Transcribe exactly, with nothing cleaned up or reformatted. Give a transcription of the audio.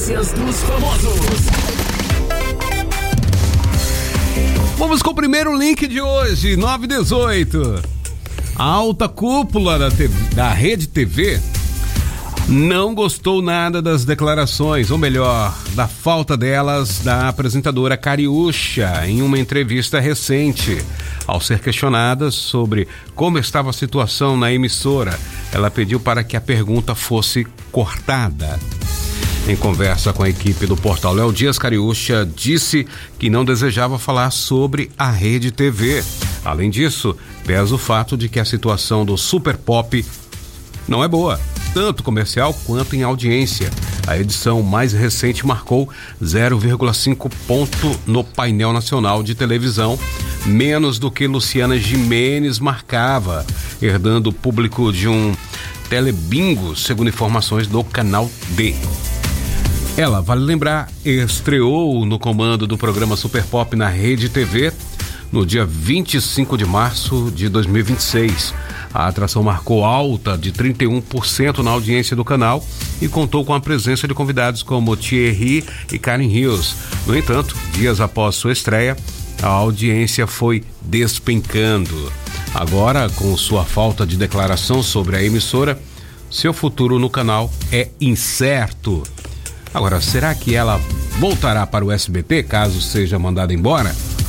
Notícias dos famosos. Vamos com o primeiro link de hoje, nove e dezoito. A alta cúpula da, T V, da Rede T V não gostou nada das declarações, ou melhor, da falta delas, da apresentadora Cariúcha em uma entrevista recente. Ao ser questionada sobre como estava a situação na emissora, ela pediu para que a pergunta fosse cortada. Em conversa com a equipe do portal Léo Dias, Cariúcha disse que não desejava falar sobre a Rede T V. Além disso, pesa o fato de que a situação do Super Pop não é boa, tanto comercial quanto em audiência. A edição mais recente marcou zero vírgula cinco ponto no painel nacional de televisão, menos do que Luciana Gimenez marcava, herdando o público de um telebingo, segundo informações do Canal D. Ela, vale lembrar, estreou no comando do programa Super Pop na Rede T V no dia vinte e cinco de março de dois mil e vinte e seis. A atração marcou alta de trinta e um por cento na audiência do canal e contou com a presença de convidados como Thierry e Karen Hills. No entanto, dias após sua estreia, a audiência foi despencando. Agora, com sua falta de declaração sobre a emissora, seu futuro no canal é incerto. Agora, será que ela voltará para o S B T caso seja mandada embora?